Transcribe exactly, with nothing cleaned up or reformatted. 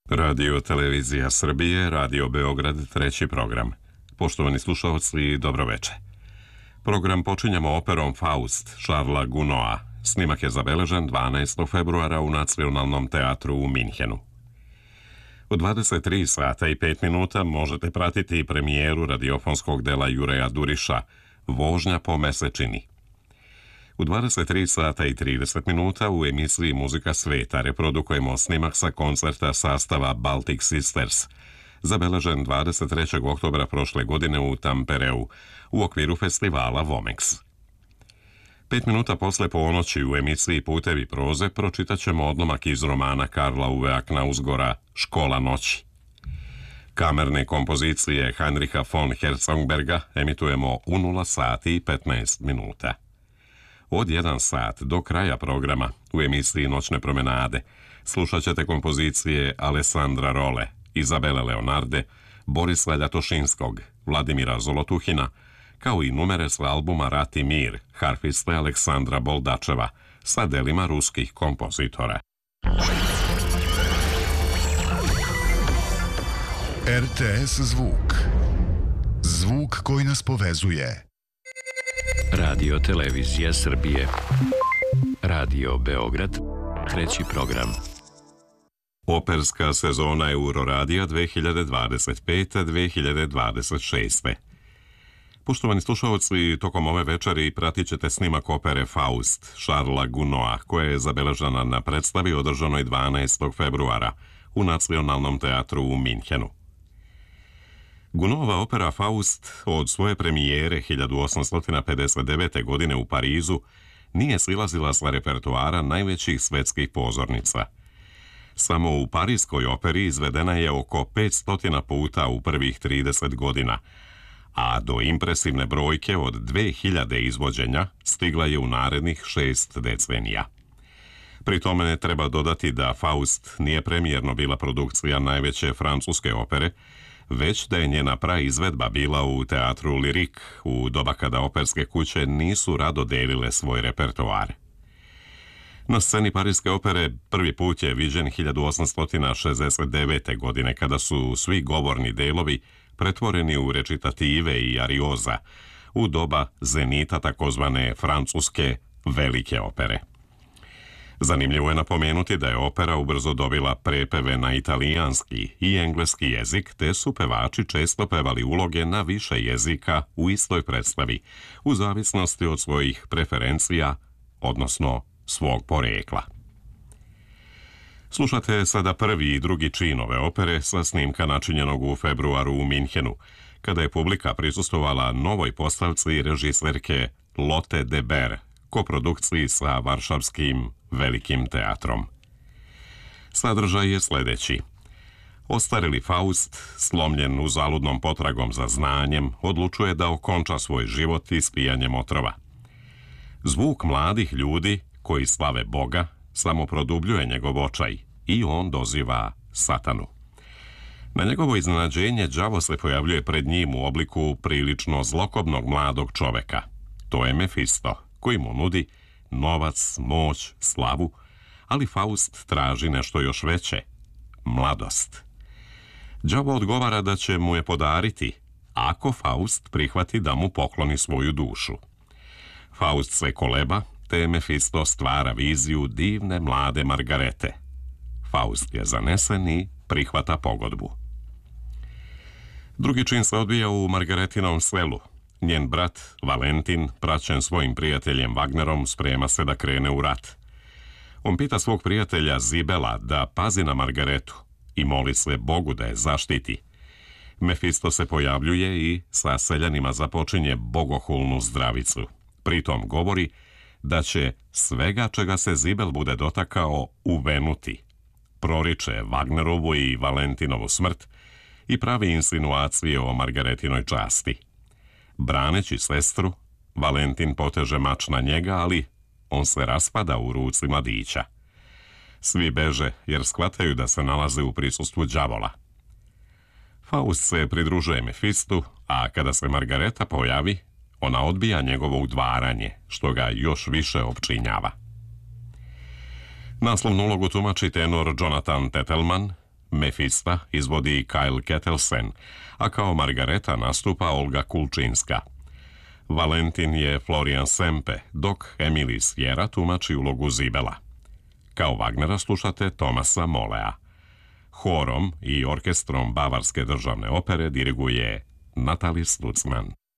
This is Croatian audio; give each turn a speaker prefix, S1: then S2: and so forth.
S1: Radio Televizija Srbije, Radio Beograd, treći program. Poštovani slušalci, dobroveče. Program počinjemo operom Faust Charlesa Gounoda. Snimak je zabeležen dvanaestog februara u Nacionalnom teatru u Minhenu. U dvadeset tri sata i pet minuta možete pratiti premijeru radiofonskog dela Jureja Duriša Vožnja po mesečini. U dvadeset tri sata i trideset minuta u emisiji Muzika sveta reprodukujemo snimak sa koncerta sastava Baltic Sisters, zabeležen dvadeset trećeg oktobra prošle godine u Tampereu, u okviru festivala Vomex. Pet minuta posle ponoći u emisiji Putevi proze pročitat ćemo odlomak iz romana Karla Uvea Knausgora Škola noći. Kamerne kompozicije Heinricha von Herzogberga emitujemo u nula sati i petnaest minuta. Od jedan sat do kraja programa u emisiji Noćne promenade slušat ćete kompozicije Alessandra Role, Izabele Leonarde, Borisa Ljatošinskog, Vladimira Zolotuhina, kao i numere s albuma Rat i mir, harfiste Aleksandra Boldačeva, sa delima ruskih kompozitora.
S2: R T S Zvuk. Zvuk koji nas povezuje.
S3: Radio Televizija Srbije. Radio Beograd, treći program.
S1: Operska sezona Euroradija dve hiljade dvadeset pete do dve hiljade dvadeset šeste. Poštovani slušalci, tokom ove večeri pratit ćete snimak opere Faust Charlesa Gounoda, koja je zabeležena na predstavi održanoj dvanaestog februara u Nacionalnom teatru u Minhenu. Gounodova opera Faust od svoje premijere hiljadu osamsto pedeset devete. godine u Parizu nije silazila sa repertoara najvećih svetskih pozornica. Samo u Parijskoj operi izvedena je oko petsto puta u prvih trideset godina, a do impresivne brojke od dve hiljade izvođenja stigla je u narednih šest decenija. Pri tome ne treba dodati da Faust nije premijerno bila produkcija najveće francuske opere, već da je njena praizvedba bila u teatru Lirik, u doba kada operske kuće nisu rado delile svoj repertoar. Na sceni Parijske opere prvi put je viđen hiljadu osamsto šezdeset devete. godine, kada su svi govorni delovi pretvoreni u recitative i arioza, u doba zenita takozvane francuske velike opere. Zanimljivo je napomenuti da je opera ubrzo dobila prepeve na italijanski i engleski jezik, te su pevači često pevali uloge na više jezika u istoj predstavi, u zavisnosti od svojih preferencija, odnosno svog porekla. Slušate sada prvi i drugi čin ove opere sa snimka načinjenog u februaru u Minhenu, kada je publika prisustvovala novoj postavci režiserke Lotte de Ber, koprodukciji sa Varšavskim Velikim teatrom. Sadržaj je sledeći. Ostarili Faust, slomljen uzaludnom potragom za znanjem, odlučuje da okonča svoj život ispijanjem otrova. Zvuk mladih ljudi koji slave Boga samo produbljuje njegov očaj i on doziva Satanu. Na njegovo iznenađenje đavo se pojavljuje pred njim u obliku prilično zlokobnog mladog čoveka. To je Mefisto, koji mu nudi novac, moć, slavu, ali Faust traži nešto još veće, mladost. Đavo odgovara da će mu je podariti, ako Faust prihvati da mu pokloni svoju dušu. Faust se koleba, te Mefisto stvara viziju divne mlade Margarete. Faust je zanesen i prihvata pogodbu. Drugi čin se odvija u Margaretinom selu. Njen brat, Valentin, praćen svojim prijateljem Wagnerom, sprema se da krene u rat. On pita svog prijatelja Zibela da pazi na Margaretu i moli se Bogu da je zaštiti. Mefisto se pojavljuje i sa seljanima započinje bogohulnu zdravicu. Pritom govori da će svega čega se Zibel bude dotakao uvenuti. Proriče Wagnerovu i Valentinovu smrt i pravi insinuacije o Margaretinoj časti. Braneći sestru, Valentin poteže mač na njega, ali on se raspada u ruci mladića. Svi beže jer shvataju da se nalaze u prisustvu đavola. Faust se pridružuje Mefistu, a kada se Margareta pojavi, ona odbija njegovo udvaranje, što ga još više opčinjava. Naslovnu ulogu tumači tenor Jonathan Tettelman, Mefista izvodi Kyle Kettelsen, a kao Margareta nastupa Olga Kulčinska. Valentin je Florian Sempe, dok Emily Sierra tumači ulogu Zibela. Kao Wagnera slušate Tomasa Molea. Horom i orkestrom Bavarske državne opere diriguje Natalie Slutzman.